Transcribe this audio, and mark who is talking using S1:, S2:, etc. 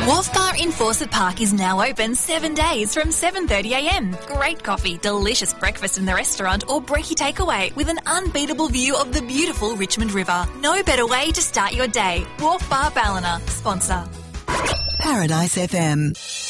S1: Wharf Bar in Fawcett Park is now open 7 days from 7:30am. Great coffee, delicious breakfast in the restaurant or brekkie takeaway with an unbeatable view of the beautiful Richmond River. No better way to start your day. Wharf Bar Ballina, sponsor.
S2: Paradise FM.